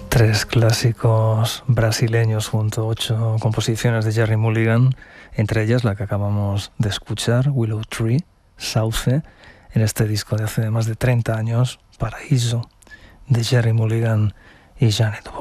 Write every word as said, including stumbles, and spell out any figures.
Tres clásicos brasileños junto a ocho composiciones de Gerry Mulligan, entre ellas la que acabamos de escuchar, Willow Tree, Sauce, en este disco de hace más de treinta años, Paraíso, de Gerry Mulligan y Janet Watt.